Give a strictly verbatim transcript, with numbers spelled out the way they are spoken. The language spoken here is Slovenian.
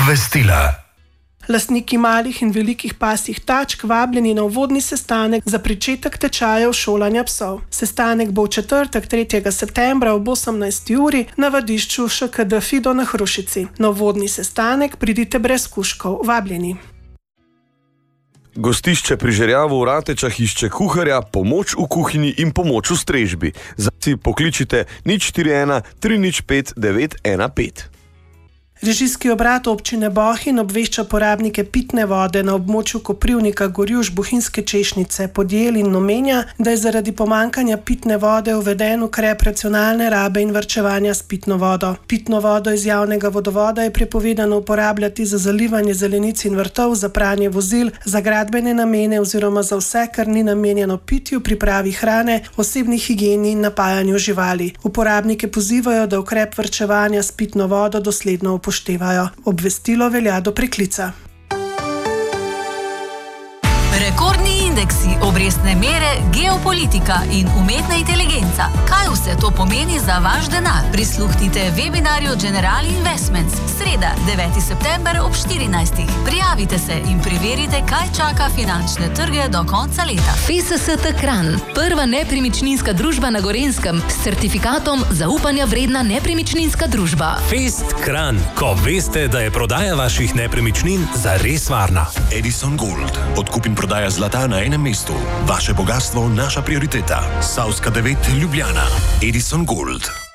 Obvestila. Lastniki malih in velikih pasjih tačk vabljeni na uvodni sestanek za pričetek tečajev šolanja psov. Sestanek bo v četrtek, tretjega septembra ob osemnajsti uri na vadišču Š K D Fido na Hrušici. Na uvodni sestanek pridite brez kužkov. Vabljeni. Gostišče pri Žerjavu v Ratečah išče kuharja, pomoč v kuhinji in pomoč v strežbi. Za si pokličite nič štiri ena tri nič pet devet ena pet. Režijski obrat občine Bohinj obvešča porabnike pitne vode na območju Koprivnika, Gorjuš, Bohinjske Češnjice, Podjel in Nomenja, da je zaradi pomanjkanja pitne vode uveden ukrep racionalne rabe in varčevanja s pitno vodo. Pitno vodo iz javnega vodovoda je prepovedano uporabljati za zalivanje zelenic in vrtov, za pranje vozil, za gradbene namene oziroma za vse, kar ni namenjeno pitju, pripravi hrane, osebni higieni in napajanju živali. Uporabnike pozivajo, da ukrep varčevanja s pitno vodo dosledno upoštevajo. Poštevajo. Obvestilo velja do preklica. Rekordni indeksi, obrestne mere, geopolitika in umetna inteligenca. Kaj vse to pomeni za vaš denar? Prisluhnite webinarju General Investments. Sreda, deveti september ob štirinajstih. Prijavite se in preverite, kaj čaka finančne trge do konca leta. F S S T Kranj, prva nepremičninska družba na Gorenjskem s certifikatom zaupanja vredna nepremičninska družba. Fest Kranj, ko veste, da je prodaja vaših nepremičnin zares varna. Edison Gold. Odkup in prodaja zlata na enem mestu. Vaše bogatstvo, naša prioriteta. Savska devet, Ljubljana. Edison Gold.